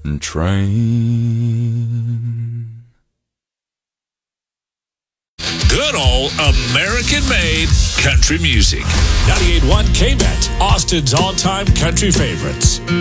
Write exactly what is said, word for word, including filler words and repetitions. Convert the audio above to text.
train. Good old American-made country music. ninety-eight point one K-Bet, Austin's all-time country favorites.